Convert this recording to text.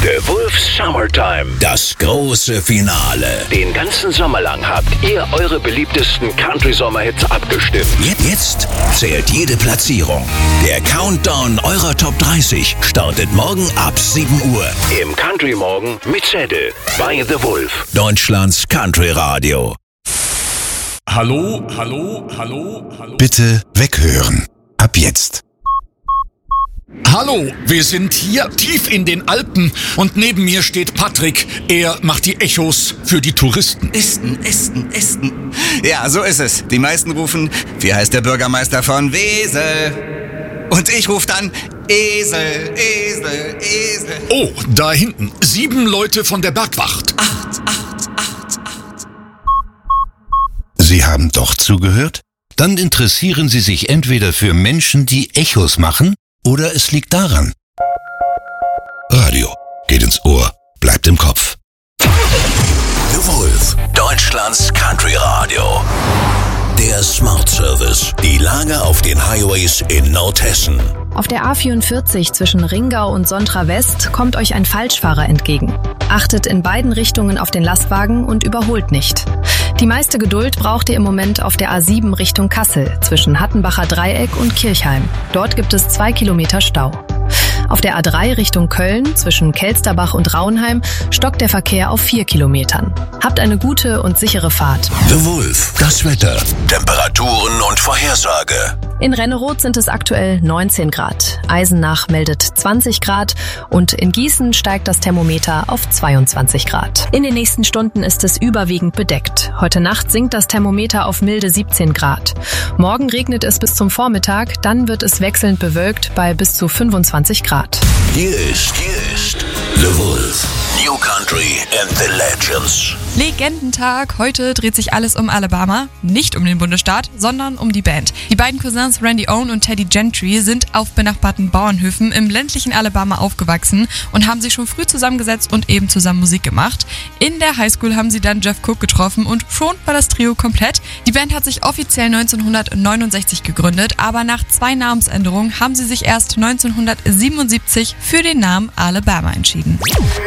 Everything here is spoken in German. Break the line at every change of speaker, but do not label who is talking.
The Wolf's Summertime. Das große Finale. Den ganzen Sommer lang habt ihr eure beliebtesten Country-Sommerhits abgestimmt. Jetzt zählt jede Platzierung. Der Countdown eurer Top 30 startet morgen ab 7 Uhr. Im Country Morgen mit Zettel bei The Wolf. Deutschlands Country Radio.
Hallo.
Bitte weghören. Ab jetzt.
Hallo, wir sind hier tief in den Alpen und neben mir steht Patrick. Er macht die Echos für die Touristen.
Esten. Ja, so ist es. Die meisten rufen, wie heißt der Bürgermeister von Wesel? Und ich rufe dann, Esel.
Oh, da hinten, 7 Leute von der Bergwacht.
8.
Sie haben doch zugehört? Dann interessieren Sie sich entweder für Menschen, die Echos machen, oder es liegt daran. Radio geht ins Ohr, bleibt im Kopf.
The Wolf, Deutschlands Country Radio. Der Smart Service. Die Lage auf den Highways in Nordhessen.
Auf der A44 zwischen Ringau und Sontra West kommt euch ein Falschfahrer entgegen. Achtet in beiden Richtungen auf den Lastwagen und überholt nicht. Die meiste Geduld braucht ihr im Moment auf der A7 Richtung Kassel zwischen Hattenbacher Dreieck und Kirchheim. Dort gibt es 2 Kilometer Stau. Auf der A3 Richtung Köln zwischen Kelsterbach und Raunheim stockt der Verkehr auf 4 Kilometern. Habt eine gute und sichere Fahrt.
The Wolf, das Wetter, Temperaturen und Vorhersage.
In Renneroth sind es aktuell 19 Grad. Eisenach meldet 20 Grad und in Gießen steigt das Thermometer auf 22 Grad. In den nächsten Stunden ist es überwiegend bedeckt. Heute Nacht sinkt das Thermometer auf milde 17 Grad. Morgen regnet es bis zum Vormittag, dann wird es wechselnd bewölkt bei bis zu 25 Grad.
Hier ist The Wolf. New Country and the Legends.
Legendentag. Heute dreht sich alles um Alabama. Nicht um den Bundesstaat, sondern um die Band. Die beiden Cousins Randy Owen und Teddy Gentry sind auf benachbarten Bauernhöfen im ländlichen Alabama aufgewachsen und haben sich schon früh zusammengesetzt und eben zusammen Musik gemacht. In der Highschool haben sie dann Jeff Cook getroffen und schon war das Trio komplett. Die Band hat sich offiziell 1969 gegründet, aber nach 2 Namensänderungen haben sie sich erst 1977 für den Namen Alabama entschieden.